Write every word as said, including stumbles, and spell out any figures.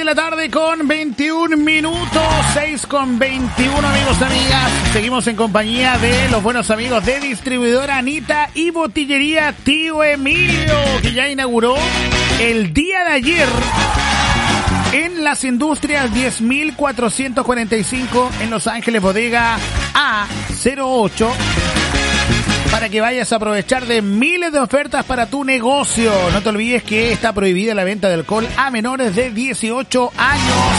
la tarde con veintiún minutos, seis con veintiuno, amigos, amigas. Seguimos en compañía de los buenos amigos de Distribuidora Anita y Botillería Tío Emilio, que ya inauguró el día de ayer en las Industrias diez mil cuatrocientos cuarenta y cinco en Los Ángeles, bodega A cero ocho. Para que vayas a aprovechar de miles de ofertas para tu negocio. No te olvides que está prohibida la venta de alcohol a menores de dieciocho años.